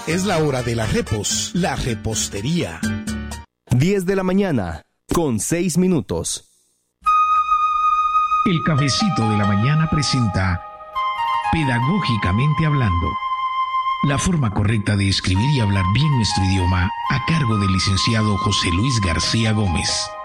Es la hora de la repos, la repostería. 10 de la mañana, con 6 minutos. El cafecito de la mañana presenta Pedagógicamente Hablando, la forma correcta de escribir y hablar bien nuestro idioma, a cargo del licenciado José Luis García Gómez.